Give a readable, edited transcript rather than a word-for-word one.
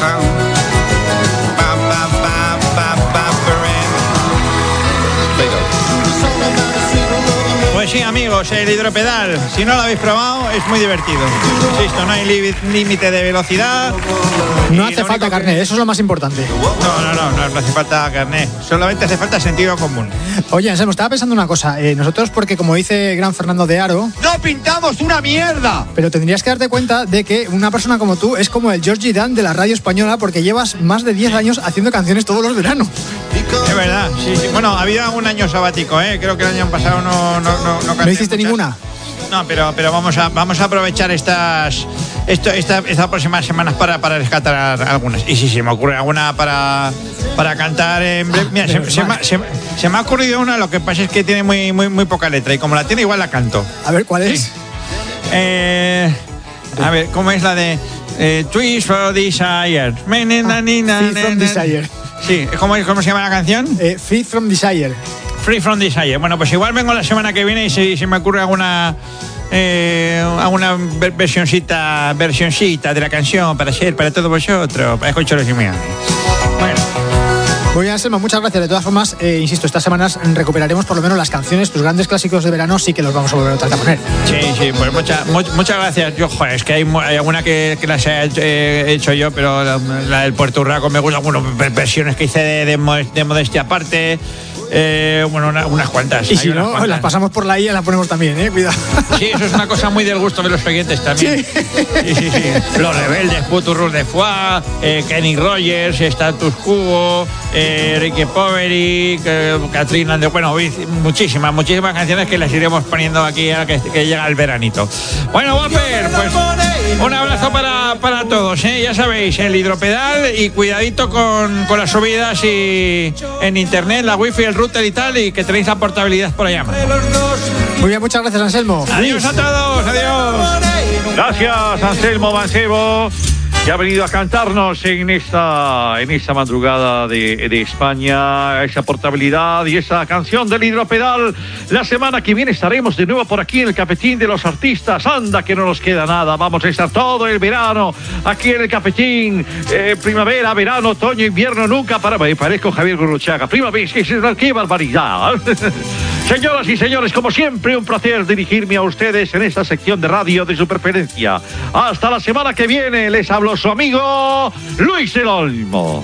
Pues sí, amigos, el hidropedal, si no lo habéis probado, es muy divertido. Insisto, no hay límite de velocidad. No hace falta carnet, eso es lo más importante. No hace falta carnet. Solamente hace falta sentido común. Oye, Anselmo, estaba pensando una cosa. Nosotros, porque como dice el gran Fernando de Aro... ¡No pintamos una mierda! Pero tendrías que darte cuenta de que una persona como tú es como el Georgie Dan de la radio española, porque llevas más de 10 años haciendo canciones todos los veranos. Es verdad, sí. Bueno, ha habido un año sabático, ¿eh? Creo que el año pasado no ¿No hiciste muchas. ninguna? No, pero vamos a aprovechar estas próximas semanas para rescatar algunas. Y si se me ocurre alguna para cantar en breve. Mira, se me ha ocurrido una, lo que pasa es que tiene muy poca letra y como la tiene igual la canto. A ver, ¿cuál es? Sí. A ver, ¿cómo es la de Twist for Desire? Free from Desire. Sí, ¿cómo se llama la canción? Free from Desire. Free from Desire. Bueno, pues igual vengo la semana que viene y si me ocurre alguna versioncita de la canción para hacer para todos vosotros, para escuchar los Simeone. Bueno. Muy bien, Anselmo, muchas gracias. De todas formas, insisto, estas semanas recuperaremos por lo menos las canciones, tus grandes clásicos de verano, sí que los vamos a volver a tratar a poner. Sí, pues muchas gracias. Yo, joder, es que hay alguna que las he hecho yo, pero la del Puerto Urraco me gusta, bueno, versiones que hice de modestia aparte. Bueno, unas cuantas. Y si no, las pasamos por la IA y las ponemos también, cuidado. Sí, eso es una cosa muy del gusto de los oyentes también. Sí. Los Rebeldes, Puturros de Foix, Kenny Rogers, Status Quo, Ricky Poveri, Katrina, bueno, muchísimas canciones que las iremos poniendo aquí a que llega el veranito. Bueno, Wapper, pues un abrazo para todos, ya sabéis, el hidropedal y cuidadito con las subidas y en internet, la wifi, el router y tal, y que tenéis la portabilidad por allá. Muy bien, muchas gracias, Anselmo. Adiós a todos, adiós. Gracias, Anselmo Mancebo, que ha venido a cantarnos en esta madrugada de España, esa portabilidad y esa canción del hidropedal. La semana que viene estaremos de nuevo por aquí en el Cafetín de los Artistas. Anda, que no nos queda nada. Vamos a estar todo el verano aquí en el Cafetín. Primavera, verano, otoño, invierno, nunca para. Me parezco Javier Gurruchaga. Primavera, qué barbaridad. Señoras y señores, como siempre, un placer dirigirme a ustedes en esta sección de radio de su preferencia. Hasta la semana que viene, les hablo su amigo Luis el Olmo.